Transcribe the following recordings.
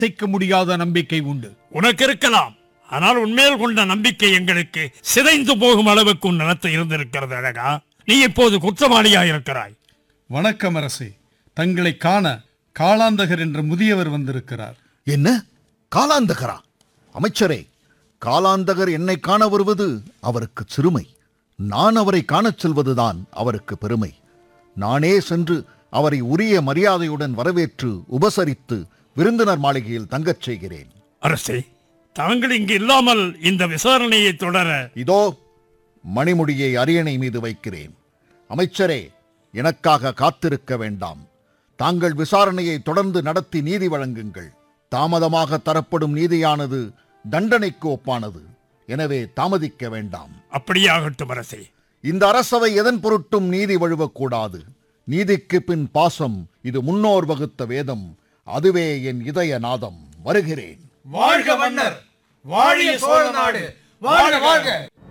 அசைக்க முடியாத நம்பிக்கை உண்டு. உனக்கு இருக்கலாம், ஆனால் உன்மேல் கொண்ட நம்பிக்கை எங்களுக்கு சிதைந்து போகும் அளவுக்கு உன் நிலத்தை இருந்திருக்கிறது அழகா. நீ இப்போது குற்றவாளியாயிருக்கிறாய். வணக்கம் அரசே. தங்களை காண காலாந்தகர் என்ற முதியவர் வந்திருக்கிறார். என்ன காலாந்தகரா? அமைச்சரே, காலாந்தகர் என்னை காண வருவது அவருக்கு சிறுமை. நான் அவரை காணச் செல்வதுதான் அவருக்கு பெருமை. நானே சென்று அவரை உரிய மரியாதையுடன் வரவேற்று உபசரித்து விருந்தினர் மாளிகையில் தங்கச் செய்கிறேன். அரசே, தாங்கள் இங்கு இல்லாமல் இந்த விசாரணையை தொடர இதோ மணிமுடியை அரியணை மீது வைக்கிறேன். அமைச்சரே, எனக்காக காத்திருக்க வேண்டாம். தாங்கள் விசாரணையை தொடர்ந்து நடத்தி நீதி வழங்குங்கள். தாமதமாக தரப்படும் நீதியானது தண்டனைக்கு ஒப்பானது. எனவே தாமதிக்க வேண்டாம். அப்படியாகட்டும் அரசே. இந்த அரசவை எதன் பொருட்டும் நீதி வழுவக்கூடாது. நீதிக்கு பின் பாசம், இது முன்னோர் வகுத்த வேதம். அதுவே என் இதய நாதம். வருகிறேன். வாழ்க மன்னர், வாழிய சோழ நாடு, வாழ்க வாழ்க.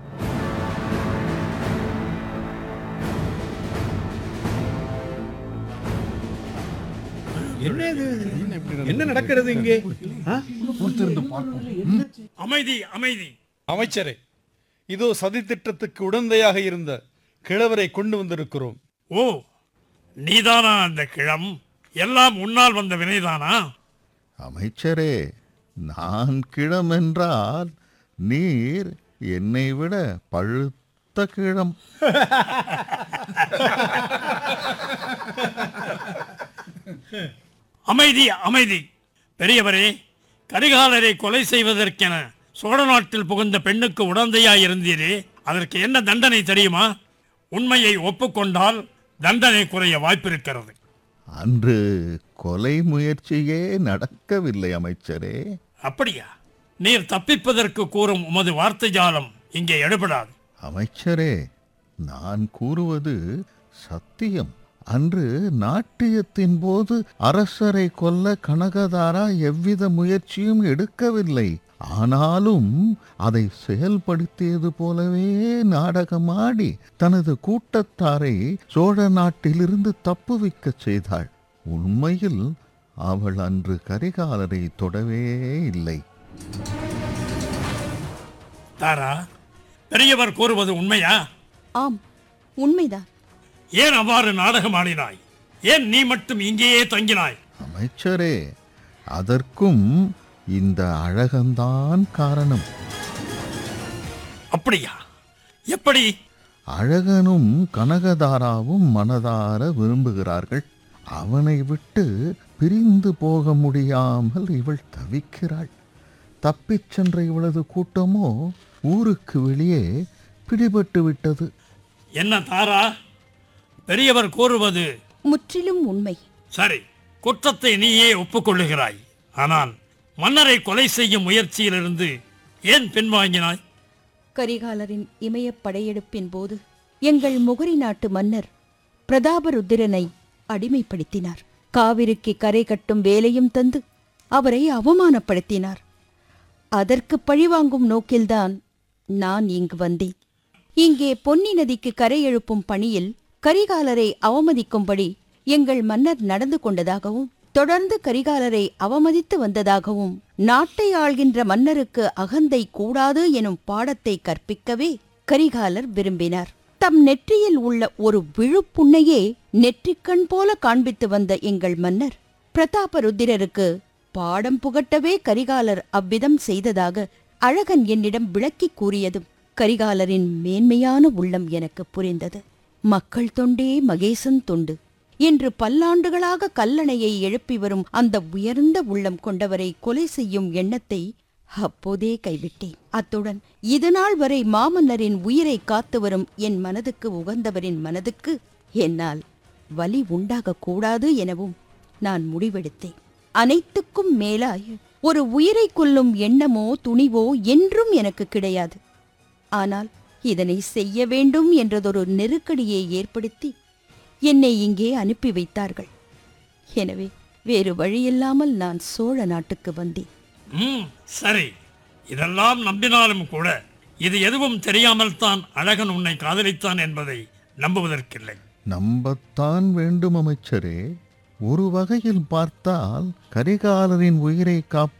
என்ன நடக்கிறது இங்கே? அமைதி, அமைதி. அமைச்சரே, இதோ சதி திட்டத்துக்கு உடந்தையாக இருந்த கிழவரை கொண்டு வந்திருக்கிறோம். ஓ, நீதானா அந்த கிழம்? எல்லாம் உன்னால் வந்த வினைதானா? அமைச்சரே, நான் கிழம் என்றால் நீர் என்னை விட பழுத்த கிழம். அமைதி, அமைதி. பெரியவரே, கரிகாலரை கொலை செய்வதற்கென சோழ நாட்டில் புகுந்த பெண்ணுக்கு உடந்தையாயிருந்தீரே, அதற்கு என்ன தண்டனை தெரியுமா? உண்மையை ஒப்புக்கொண்டால் தண்டனை குறைய வாய்ப்பிருக்கிறது. அன்று கொலை முயற்சியே நடக்கவில்லை அமைச்சரே. அப்படியா? நீர் தப்பிப்பதற்கு கூறும் உமது வார்த்தை ஜாலம் இங்கே எடுபடாது. அமைச்சரே, நான் கூறுவது சத்தியம். அன்று நாட்டியத்தின் போது அரசரை கொல்ல கனகதாரா எவ்வித முயற்சியும் எடுக்கவில்லை. ஆனாலும் அதை செயல்படுத்தியது போலவே நாடகமாடி தனது கூட்டத்தாரை சோழ நாட்டிலிருந்து தப்புவிக்கச் செய்தாள். உண்மையில் அவள் அன்று கரிகாலரை தொடவே இல்லை. தாரா, பெரியவர் கூறுவது உண்மையா? ஆம், உண்மைதான். ஏன் அவ்வாறு நாடகம் ஆடினாய்? ஏன் நீ மட்டும் இங்கேயே தங்கினாய்? அமைச்சரே, அதற்கும் இந்த அழகன்தான் காரணம். அப்படியா? எப்படி? அழகனும் கனகதாராவும் மனதார விரும்புகிறார்கள். அவனை விட்டு பிரிந்து போக முடியாமல் இவள் தவிக்கிறாள். தப்பிச் சென்ற இவளது கூட்டமோ ஊருக்கு வெளியே பிடிபட்டு விட்டது. என்ன தாரா, பெரியவர் கூறுவது முற்றிலும் உண்மை. சரி, குற்றத்தை நீயே ஒப்புக்கொள்ளுகிறாய். ஆனால் மன்னரை கொலை செய்யும் முயற்சியிலிருந்து ஏன் பின்வாங்கினாய்? கரிகாலரின் இமய படையெடுப்பின் போது எங்கள் முகரி நாட்டு மன்னர் பிரதாபருத்திரனை அடிமைப்படுத்தினார். காவிரிக்கு கரை கட்டும் வேலையும் தந்து அவரை அவமானப்படுத்தினார். அதற்கு பழிவாங்கும் நோக்கில்தான் நான் இங்கு வந்தேன். இங்கே பொன்னி நதிக்கு கரை எழுப்பும் பணியில் கரிகாலரை அவமதிக்கும்படி எங்கள் மன்னர் நடந்து கொண்டதாகவும், தொடர்ந்து கரிகாலரை அவமதித்து வந்ததாகவும், நாட்டை ஆள்கின்ற மன்னருக்கு அகந்தை கூடாது எனும் பாடத்தை கற்பிக்கவே கரிகாலர் விரும்பினார். தம் நெற்றியில் உள்ள ஒரு விழுப்புண்ணையே நெற்றிக்கண் போல காண்பித்து வந்த எங்கள் மன்னர் பிரதாபருத்திரருக்கு பாடம் புகட்டவே கரிகாலர் அவ்விதம் செய்ததாக அழகன் என்னிடம் விளக்கிக் கூறியதும் கரிகாலரின் மேன்மையான உள்ளம் எனக்கு புரிந்தது. மக்கள் தொண்டே மகேசன் தொண்டு என்று பல்லாண்டுகளாக கல்லணையை எழுப்பி வரும் அந்த உயர்ந்த உள்ளம் கொண்டவரை கொலை செய்யும் எண்ணத்தை அப்போதே கைவிட்டேன். அத்துடன் இதுநாள் வரை மாமன்னரின் உயிரை காத்து வரும் என் மனதுக்கு உகந்தவரின் மனதுக்கு என்னால் வலி உண்டாகக்கூடாது எனவும் நான் முடிவெடுத்தேன். அனைத்துக்கும் மேலாய் ஒரு உயிரை கொல்லும் எண்ணமோ துணிவோ என்றும் எனக்கு கிடையாது. ஆனால் இதனை செய்ய வேண்டும் என்றதொரு நெருக்கடியை ஏற்படுத்தி என்னை இங்கே அனுப்பி வைத்தார்கள். எனவே வேறு வழியில்லாமல் நான் சோழ நாட்டுக்கு வந்தேன். சரி, இதெல்லாம் நம்பினாலும் கூட இது எதுவும் தெரியாமல் தான் அழகன் உன்னை காதலித்தான் என்பதை நம்புவதற்கில்லை. நம்பத்தான் வேண்டும் அமைச்சரே. ஒரு வகையில் பார்த்தால் கரிகாலரின் உயிரை காப்ப